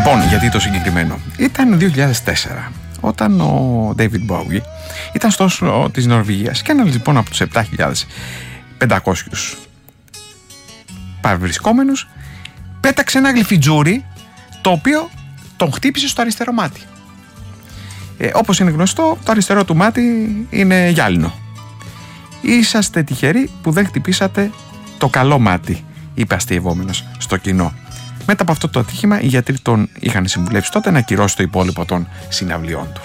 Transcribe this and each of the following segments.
Λοιπόν, γιατί το συγκεκριμένο? Ήταν 2004, όταν ο David Bowie ήταν στο Όσλο της Νορβηγίας και ένας λοιπόν από τους 7.500 παρευρισκόμενους πέταξε ένα γλυφιτζούρι, το οποίο τον χτύπησε στο αριστερό μάτι. Όπως είναι γνωστό, το αριστερό του μάτι είναι γυάλινο. Είσαστε τυχεροί που δεν χτυπήσατε το καλό μάτι, είπε αστειευόμενος στο κοινό. Μετά από αυτό το ατύχημα, οι γιατροί τον είχαν συμβουλεύσει τότε να ακυρώσει το υπόλοιπο των συναυλιών του.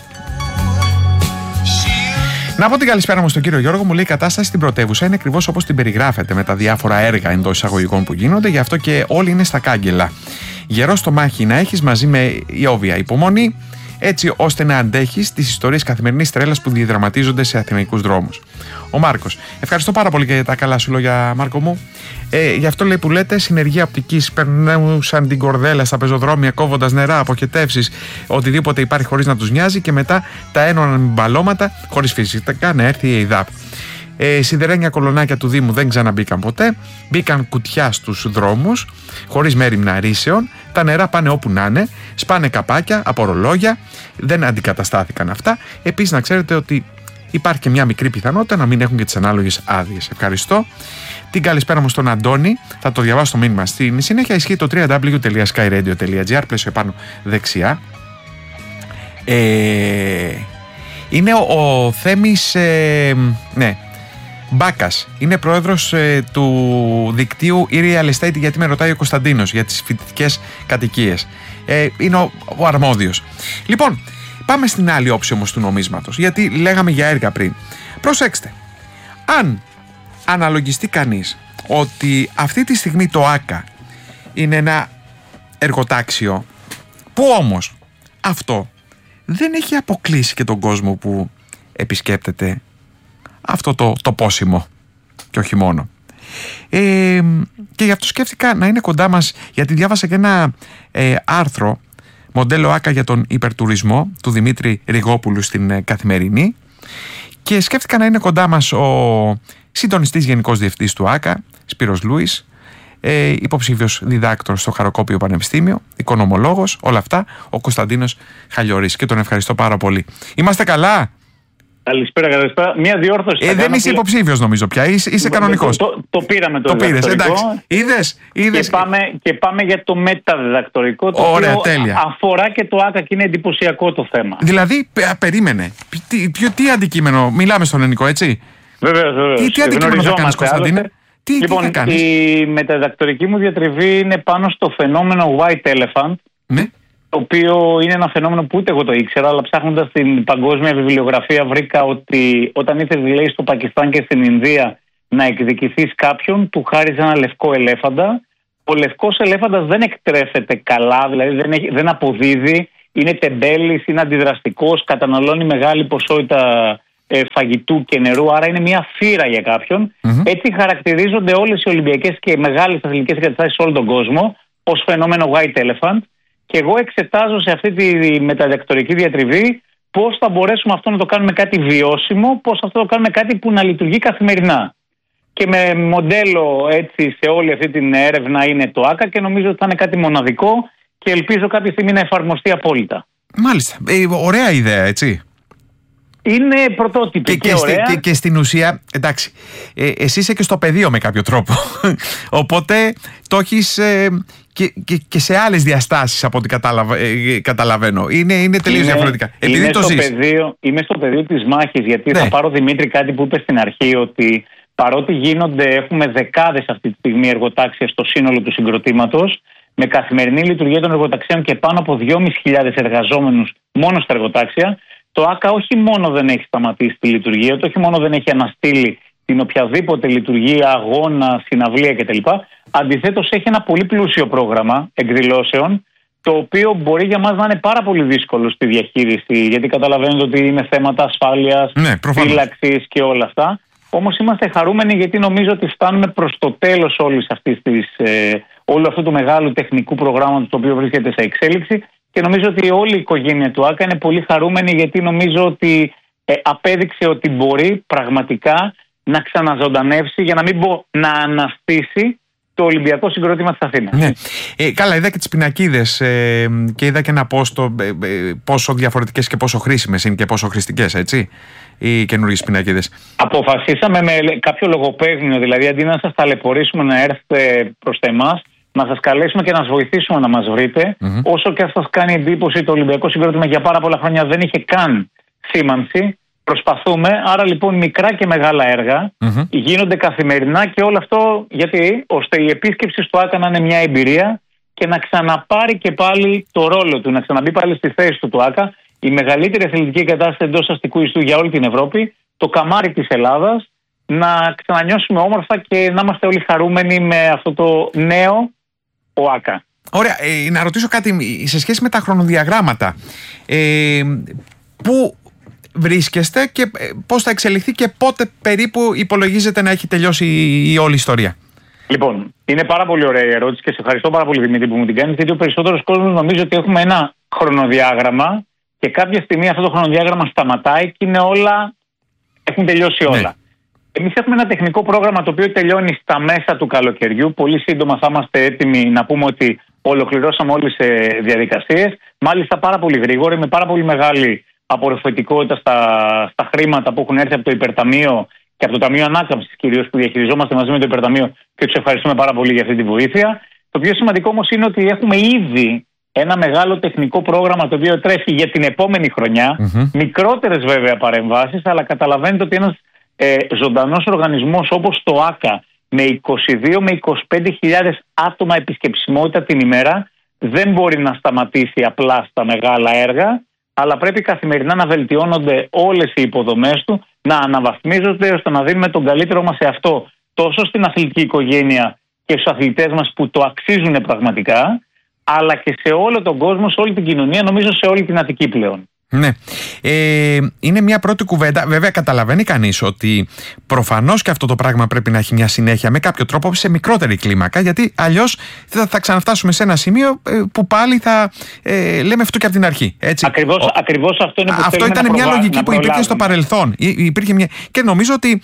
Να πω την καλησπέρα μου στον κύριο Γιώργο. Μου λέει: η κατάσταση στην πρωτεύουσα είναι ακριβώς όπως την περιγράφεται, με τα διάφορα έργα εντός εισαγωγικών που γίνονται, γι' αυτό και όλοι είναι στα κάγκελα. Γερό στο μάχη να έχεις μαζί με ιόβια υπομονή, έτσι ώστε να αντέχεις τις ιστορίες καθημερινής τρέλας που διαδραματίζονται σε αθηναϊκούς δρόμους. Ο Μάρκος: ευχαριστώ πάρα πολύ για τα καλά σου λόγια, Μάρκο μου. Γι' αυτό λέει που λέτε, συνεργεία οπτικής περνούσαν την κορδέλα στα πεζοδρόμια, κόβοντας νερά, αποχετεύσεις, οτιδήποτε υπάρχει χωρίς να τους νοιάζει, και μετά τα ένωναν με μπαλώματα, χωρίς φυσικά να έρθει η ΕΙΔΑΠ. Σιδερένια κολονάκια του Δήμου δεν ξαναμπήκαν ποτέ. Μπήκαν κουτιά στους δρόμους, χωρίς μέριμνα ρήσεων. Τα νερά πάνε όπου να είναι. Σπάνε καπάκια από ρολόγια. Δεν αντικαταστάθηκαν αυτά. Επίσης, να ξέρετε ότι υπάρχει και μια μικρή πιθανότητα να μην έχουν και τις ανάλογες άδειες. Ευχαριστώ. Την καλησπέρα μου στον Αντώνη. Θα το διαβάσω το μήνυμα. Στην συνέχεια ισχύει το www.skyradio.gr, πλαίσιο επάνω δεξιά. Είναι ο Θέμης. Ναι. Μπάκας, είναι πρόεδρος του δικτύου e-real estate, γιατί με ρωτάει ο Κωνσταντίνος για τις φοιτητικές κατοικίες. Είναι ο αρμόδιος. Λοιπόν, πάμε στην άλλη όψη όμως του νομίσματος, γιατί λέγαμε για έργα πριν. Προσέξτε, αν αναλογιστεί κανείς ότι αυτή τη στιγμή το ΆΚΑ είναι ένα εργοτάξιο, που όμως αυτό δεν έχει αποκλείσει και τον κόσμο που επισκέπτεται αυτό το πόσιμο, και όχι μόνο. Και γι' αυτό σκέφτηκα να είναι κοντά μας, γιατί διάβασα και ένα άρθρο μοντέλο ΆΚΑ για τον υπερτουρισμό του Δημήτρη Ριγόπουλου στην Καθημερινή, και σκέφτηκα να είναι κοντά μας ο συντονιστής γενικός διευθυντής του ΆΚΑ, Σπύρος Λούις, υποψήφιος διδάκτορος στο Χαροκόπιο Πανεπιστήμιο, οικονομολόγος, όλα αυτά, ο Κωνσταντίνος Χαλιορής, και τον ευχαριστώ πάρα πολύ. Είμαστε καλά? Καλησπέρα. Μια διόρθωση. Δεν είσαι υποψήφιος, νομίζω πια. Είσαι κανονικός. Το πήραμε το πήρες, εντάξει. Είδες. Και πάμε για το μεταδιδακτορικό. Το ωραία, οποίο τέλεια. Αφορά και το ΆΚΑ και είναι εντυπωσιακό το θέμα. Δηλαδή, περίμενε. Τι αντικείμενο, μιλάμε στον ελληνικό, έτσι? Βεβαίως. Τι αντικείμενο θα κάνεις, Κωνσταντίνε? Λοιπόν, τι θα κάνεις? η μεταδιδακτορική μου διατριβή είναι πάνω στο φαινόμενο White Elephant. Ναι. Το οποίο είναι ένα φαινόμενο που ούτε εγώ το ήξερα, αλλά ψάχνοντας την παγκόσμια βιβλιογραφία βρήκα ότι όταν ήθελες, λέει, στο Πακιστάν και στην Ινδία να εκδικηθείς κάποιον, του χάριζε ένα λευκό ελέφαντα. Ο λευκός ελέφαντας δεν εκτρέφεται καλά, δηλαδή δεν αποδίδει, είναι τεμπέλης, είναι αντιδραστικός, καταναλώνει μεγάλη ποσότητα φαγητού και νερού, άρα είναι μια φύρα για κάποιον. Έτσι χαρακτηρίζονται όλες οι Ολυμπιακές και μεγάλες αθλητικές εγκαταστάσεις σε όλο τον κόσμο ως φαινόμενο White Elephant. Και εγώ εξετάζω σε αυτή τη μεταδιδακτορική διατριβή πώς θα μπορέσουμε αυτό να το κάνουμε κάτι βιώσιμο, πώς αυτό να το κάνουμε κάτι που να λειτουργεί καθημερινά. Και με μοντέλο έτσι σε όλη αυτή την έρευνα είναι το ΆΚΑ, και νομίζω ότι θα είναι κάτι μοναδικό και ελπίζω κάποια στιγμή να εφαρμοστεί απόλυτα. Μάλιστα. Ωραία ιδέα, έτσι. Είναι πρωτότυπη και ωραία. Και στην ουσία, εντάξει, εσύ είσαι και στο πεδίο με κάποιο τρόπο. Οπότε το έχεις και σε άλλες διαστάσεις από ό,τι καταλαβαίνω. Είναι τελείως διαφορετικά. Επειδή το ζεις. Είμαι στο πεδίο της μάχης, γιατί θα πάρω, Δημήτρη, κάτι που είπε στην αρχή, ότι παρότι έχουμε δεκάδες αυτή τη στιγμή εργοτάξια στο σύνολο του συγκροτήματος, με καθημερινή λειτουργία των εργοταξίων και πάνω από 2.500 εργαζόμενους μόνο στα εργοτάξια, το ΆΚΑ όχι μόνο δεν έχει σταματήσει τη λειτουργία του, όχι μόνο δεν έχει αναστείλει την οποιαδήποτε λειτουργία, αγώνα, συναυλία κτλ. Αντιθέτως, έχει ένα πολύ πλούσιο πρόγραμμα εκδηλώσεων, το οποίο μπορεί για μας να είναι πάρα πολύ δύσκολο στη διαχείριση, γιατί καταλαβαίνετε ότι είναι θέματα ασφάλειας, φύλαξης και όλα αυτά. Όμως είμαστε χαρούμενοι, γιατί νομίζω ότι φτάνουμε προς το τέλος όλου αυτού του μεγάλου τεχνικού προγράμματος, το οποίο βρίσκεται σε εξέλιξη. Και νομίζω ότι όλη η οικογένεια του ΆΚΑ είναι πολύ χαρούμενη, γιατί νομίζω ότι απέδειξε ότι μπορεί πραγματικά να ξαναζωντανεύσει, για να μην πω να αναστήσει, το Ολυμπιακό συγκρότημα της Αθήνας. Ναι. Καλά, είδα και τις πινακίδες και είδα και ένα post πόσο διαφορετικές και πόσο χρήσιμες είναι και πόσο χρηστικές, έτσι, οι καινούργιες πινακίδες. Αποφασίσαμε με κάποιο λογοπαίγνιο, δηλαδή αντί να σας ταλαιπωρήσουμε να έρθετε προς εμάς, να σας καλέσουμε και να σας βοηθήσουμε να μας βρείτε. Όσο και αν σας κάνει εντύπωση, το Ολυμπιακό συγκρότημα για πάρα πολλά χρόνια δεν είχε καν σήμανση. Προσπαθούμε, άρα λοιπόν μικρά και μεγάλα έργα γίνονται καθημερινά και όλο αυτό γιατί ώστε η επίσκεψη στο ΆΚΑ να είναι μια εμπειρία και να ξαναπάρει και πάλι το ρόλο του, να ξαναμπεί πάλι στη θέση του το ΆΚΑ, η μεγαλύτερη αθλητική κατάσταση εντός αστικού ιστού για όλη την Ευρώπη, το καμάρι της Ελλάδας, να ξανανιώσουμε όμορφα και να είμαστε όλοι χαρούμενοι με αυτό το νέο ΟΑΚΑ. Ωραία, να ρωτήσω κάτι σε σχέση με τα χρονοδιαγράμματα. Πού βρίσκεστε και πώς θα εξελιχθεί και πότε περίπου υπολογίζετε να έχει τελειώσει η όλη ιστορία? Λοιπόν, είναι πάρα πολύ ωραία η ερώτηση και σε ευχαριστώ πάρα πολύ, Δημήτρη, που μου την κάνεις, γιατί ο περισσότερος κόσμος νομίζει ότι έχουμε ένα χρονοδιάγραμμα και κάποια στιγμή αυτό το χρονοδιάγραμμα σταματάει και είναι όλα, έχουν τελειώσει όλα. Ναι. Εμείς έχουμε ένα τεχνικό πρόγραμμα το οποίο τελειώνει στα μέσα του καλοκαιριού. Πολύ σύντομα θα είμαστε έτοιμοι να πούμε ότι ολοκληρώσαμε όλες τις διαδικασίες. Μάλιστα πάρα πολύ γρήγορα, με πάρα πολύ μεγάλη απορροφητικότητα στα χρήματα που έχουν έρθει από το Υπερταμείο και από το Ταμείο Ανάκαμψης κυρίως, που διαχειριζόμαστε μαζί με το Υπερταμείο και τους ευχαριστούμε πάρα πολύ για αυτή τη βοήθεια. Το πιο σημαντικό όμως είναι ότι έχουμε ήδη ένα μεγάλο τεχνικό πρόγραμμα το οποίο τρέχει για την επόμενη χρονιά. Μικρότερες βέβαια παρεμβάσεις, αλλά καταλαβαίνετε ότι ένας ζωντανός οργανισμός όπως το ΆΚΑ με 22 με 25.000 άτομα επισκεψιμότητα την ημέρα δεν μπορεί να σταματήσει απλά στα μεγάλα έργα, αλλά πρέπει καθημερινά να βελτιώνονται όλες οι υποδομές του, να αναβαθμίζονται ώστε να δίνουμε τον καλύτερό μας σε αυτό, τόσο στην αθλητική οικογένεια και στους αθλητές μας που το αξίζουν πραγματικά, αλλά και σε όλο τον κόσμο, σε όλη την κοινωνία, νομίζω σε όλη την Αττική πλέον. Ναι. Είναι μια πρώτη κουβέντα. Βέβαια, καταλαβαίνει κανείς ότι προφανώς και αυτό το πράγμα πρέπει να έχει μια συνέχεια με κάποιο τρόπο σε μικρότερη κλίμακα, γιατί αλλιώς θα ξαναφτάσουμε σε ένα σημείο που πάλι θα λέμε αυτό και από την αρχή. Έτσι. Ακριβώς αυτό είναι που αυτό ήταν μια λογική που υπήρχε στο παρελθόν. Και νομίζω ότι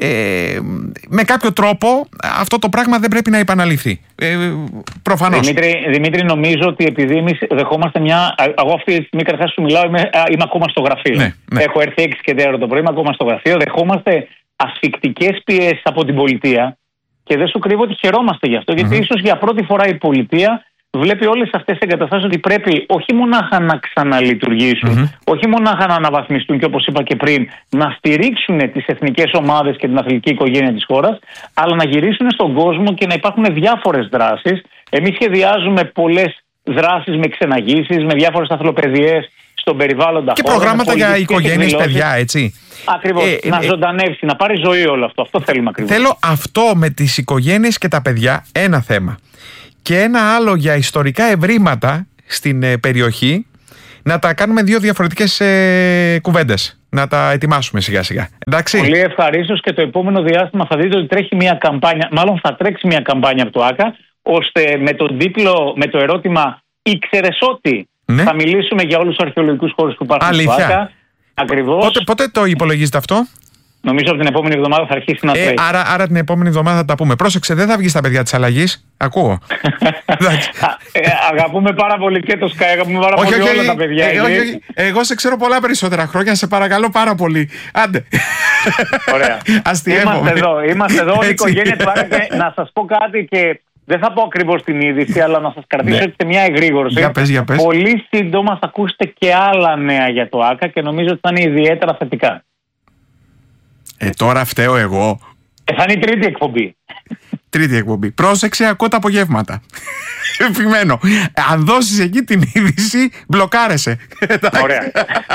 με κάποιο τρόπο αυτό το πράγμα δεν πρέπει να επαναληφθεί. Προφανώς. Δημήτρη, νομίζω ότι επειδή εμείς δεχόμαστε εγώ αυτή τη στιγμή καταρχάς σου μιλάω, είμαι ακόμα στο γραφείο. Ναι. Έχω έρθει 6 και 4 το πρωί, είμαι ακόμα στο γραφείο. Δεχόμαστε ασφικτικές πιέσεις από την πολιτεία και δεν σου κρύβω ότι χαιρόμαστε γι' αυτό. Γιατί ίσως για πρώτη φορά η πολιτεία βλέπει όλες αυτές τις εγκαταστάσεις ότι πρέπει όχι μονάχα να ξαναλειτουργήσουν, όχι μονάχα να αναβαθμιστούν και όπως είπα και πριν, να στηρίξουν τις εθνικές ομάδες και την αθλητική οικογένεια της χώρας, αλλά να γυρίσουν στον κόσμο και να υπάρχουν διάφορες δράσεις. Εμείς σχεδιάζουμε πολλές δράσεις με ξεναγήσεις, με διάφορες αθλοπαιδιές στον περιβάλλοντα και χώρο, προγράμματα για οικογένειες, παιδιά, έτσι. Ακριβώς. Να ζωντανεύσει, να πάρει ζωή όλο αυτό. Αυτό θέλουμε ακριβώς. Θέλω αυτό με τις οικογένειες και τα παιδιά, ένα θέμα. Και ένα άλλο για ιστορικά ευρήματα στην περιοχή, να τα κάνουμε 2 διαφορετικές κουβέντες. Να τα ετοιμάσουμε σιγά σιγά. Εντάξει. Πολύ ευχαρίστως και το επόμενο διάστημα θα δείτε ότι τρέχει μια κάμπανια, μάλλον θα τρέξει μια κάμπανια από το ΆΚΑ, ώστε με τον τίτλο, με το ερώτημα «Ήξερες ότι?» θα μιλήσουμε για όλους τους αρχαιολογικούς χώρους που υπάρχουν στο ΆΚΑ. Ακριβώς. Πότε το υπολογίζετε αυτό? Νομίζω από την επόμενη εβδομάδα θα αρχίσει να τρέχει. Άρα την επόμενη εβδομάδα θα τα πούμε. Πρόσεξε, δεν θα βγει στα παιδιά της αλλαγής. Ακούω. Αγαπούμε πάρα πολύ και το Sky, αγαπούμε πάρα πολύ όλα τα παιδιά. Εγώ σε ξέρω πολλά περισσότερα χρόνια, σε παρακαλώ πάρα πολύ. Άντε. Ωραία. Είμαστε εδώ όλη η οικογένεια του ΆΚΑ. Να σας πω κάτι και δεν θα πω ακριβώς την είδηση, αλλά να σας κρατήσω σε μια εγρήγορση. Για πες. Πολύ σύντομα θα ακούσετε και άλλα νέα για το ΆΚΑ και νομίζω ότι θα είναι ιδιαίτερα θετικά. Τώρα φταίω εγώ. Θα είναι η τρίτη εκπομπή. Τρίτη εκπομπή. Πρόσεξε, ακούω τα απογεύματα. Επιμένω. Αν δώσεις εκεί την είδηση, μπλοκάρεσαι. Ωραία.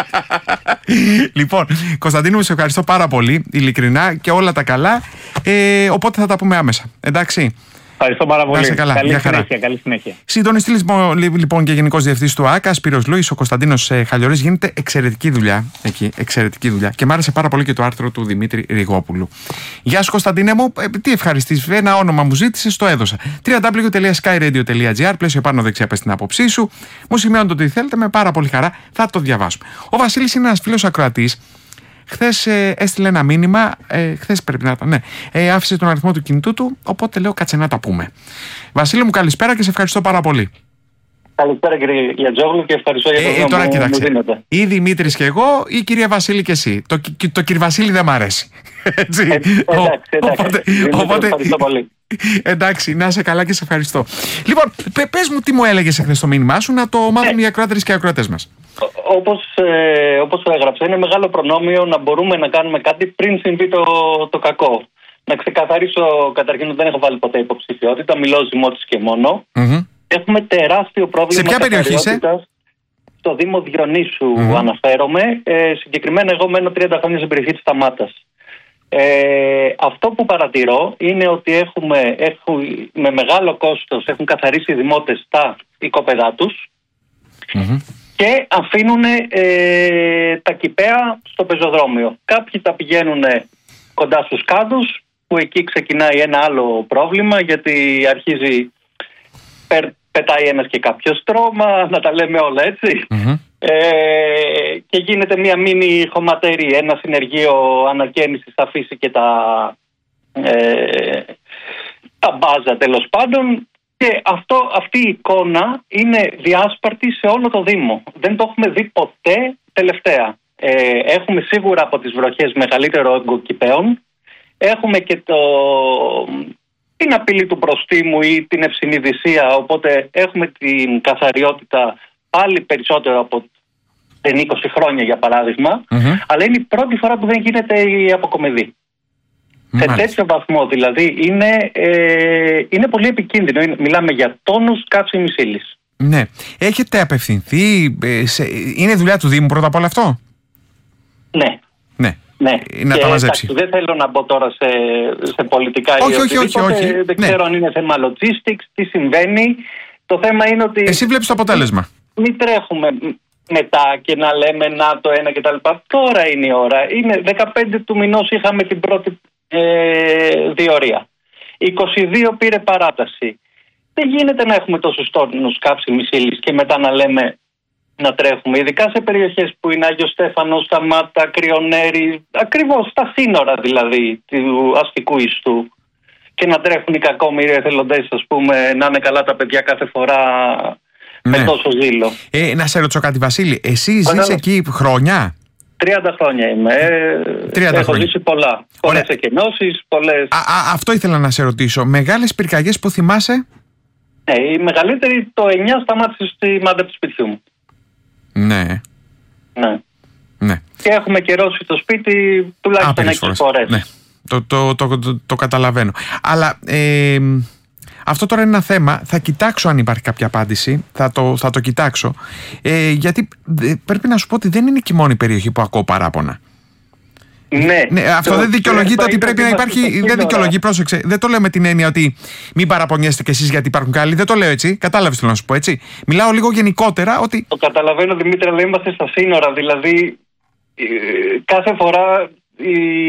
Λοιπόν, Κωνσταντίνου, σε ευχαριστώ πάρα πολύ, ειλικρινά και όλα τα καλά. Οπότε θα τα πούμε άμεσα. Εντάξει. Ευχαριστώ πάρα πολύ. Καλά. Καλή συνέχεια. Συντονιστή λοιπόν και Γενικός Διευθυντής του ΆΚΑ, Σπύρος Λούης, ο Κωνσταντίνος Χαλιορής. Γίνεται εξαιρετική δουλειά εκεί. Εξαιρετική δουλειά. Και μ' άρεσε πάρα πολύ και το άρθρο του Δημήτρη Ριγόπουλου. Γεια σου, Κωνσταντίνε μου. Τι ευχαριστήσεις. Ένα όνομα μου ζήτησες, το έδωσα. www.skyradio.gr. Πλαίσιο πάνω δεξιά, πες την άποψή σου. Μου σημειώνετε ότι θέλετε, με πάρα πολύ χαρά θα το διαβάσουμε. Ο Βασίλης είναι ένας φίλος ακροατής. χθες έστειλε ένα μήνυμα, χθες πρέπει να ήταν, ναι, άφησε τον αριθμό του κινητού του, οπότε λέω κάτσε να τα πούμε. Βασίλη μου, καλησπέρα και σε ευχαριστώ πάρα πολύ. Καλησπέρα κύριε Γιατζόγλου και ευχαριστώ για το τώρα που κοίταξε, μου δίνετε. Ή Δημήτρης και εγώ ή η κυρία Βασίλη και εσύ. Το κύριε Βασίλη δεν μ' αρέσει. Έτσι. Εντάξει. Ευχαριστώ πολύ. Εντάξει, να είσαι καλά και σε ευχαριστώ. Λοιπόν, πες μου τι μου έλεγες εχθές στο μήνυμά σου, να το μάθουν οι ακροάτερες και οι ακροατές μας. Όπως το έγραψα, είναι μεγάλο προνόμιο να μπορούμε να κάνουμε κάτι πριν συμβεί το κακό. Να ξεκαθαρίσω καταρχήν ότι δεν έχω βάλει ποτέ υποψηφιότητα, μιλώ Ζυμώτης και μόνο. Έχουμε τεράστιο πρόβλημα. Σε ποια περιοχή είσαι? Στο Δήμο Διονύσου αναφέρομαι. Συγκεκριμένα εγώ μένω 30 χρόνια στην περιοχή της Σταμάτας. Αυτό που παρατηρώ είναι ότι με μεγάλο κόστος έχουν καθαρίσει οι δημότες τα οικόπεδά τους και αφήνουν τα κηπαία στο πεζοδρόμιο. Κάποιοι τα πηγαίνουν κοντά στους κάδους, που εκεί ξεκινάει ένα άλλο πρόβλημα, γιατί αρχίζει πετάει ένας και κάποιο στρώμα, να τα λέμε όλα έτσι. Και γίνεται μια μίνι χωματερή, ένα συνεργείο ανακαίνησης θα αφήσει και τα μπάζα τέλος πάντων. Και αυτή η εικόνα είναι διάσπαρτη σε όλο το Δήμο. Δεν το έχουμε δει ποτέ τελευταία. Έχουμε σίγουρα από τις βροχές μεγαλύτερο όγκο κηπαίων. Έχουμε και την απειλή του προστίμου ή την ευσυνειδησία, οπότε έχουμε την καθαριότητα πάλι περισσότερο από 20 χρόνια για παράδειγμα, αλλά είναι η πρώτη φορά που δεν γίνεται η αποκομιδή. Σε τέτοιο βαθμό δηλαδή είναι πολύ επικίνδυνο. Μιλάμε για τόνους καύσιμης ύλης. Ναι. Έχετε απευθυνθεί, είναι δουλειά του Δήμου πρώτα απ' όλο αυτό? Ναι. Να τα μαζέψει. Δεν θέλω να μπω τώρα σε πολιτικά ή όχι. Δεν ξέρω αν είναι θέμα logistics, τι συμβαίνει. Το θέμα είναι ότι... Εσύ βλέπεις το αποτέλεσμα. Μην τρέχουμε μετά και να λέμε να το ένα κτλ. Τώρα είναι η ώρα. Είναι 15 του μηνός είχαμε την πρώτη διορία. 22 πήρε παράταση. Δεν γίνεται να έχουμε τόσους τόνους καύσιμης ύλης και μετά να λέμε να τρέχουμε, ειδικά σε περιοχές που είναι Άγιος Στέφανος, Σταμάτα, Κρυονέρη, ακριβώς στα σύνορα δηλαδή του αστικού ιστού, και να τρέχουν οι κακόμοιροι εθελοντές, ας πούμε, να είναι καλά τα παιδιά κάθε φορά με τόσο ζήλο. Να σε ρωτήσω κάτι, Βασίλη, εσύ ζεις εκεί χρόνια? 30 χρόνια είμαι. Έχω ζήσει πολλά. Πολλές εκενώσεις, πολλές... Αυτό ήθελα να σε ρωτήσω. Μεγάλες πυρκαγιές που θυμάσαι? Η μεγαλύτερη το 9 σταμάτησε στη μάντα του σπιτιού μου. Ναι. Και έχουμε καιρώσει το σπίτι τουλάχιστον 6 φορές. Ναι. Το καταλαβαίνω. Αλλά αυτό τώρα είναι ένα θέμα. Θα κοιτάξω αν υπάρχει κάποια απάντηση. Θα το κοιτάξω. Γιατί πρέπει να σου πω ότι δεν είναι και η μόνη περιοχή που ακούω παράπονα. Ναι, αυτό δεν δικαιολογείται ότι πρέπει να υπάρχει. Δεν δικαιολογεί, πρόσεξε. Δεν το λέω με την έννοια ότι μην παραπονιέστε κι εσείς γιατί υπάρχουν καλοί. Δεν το λέω έτσι. Κατάλαβες τι να σου πω, έτσι. Μιλάω λίγο γενικότερα ότι. Το καταλαβαίνω, Δημήτρη, αλλά είμαστε στα σύνορα. Δηλαδή, κάθε φορά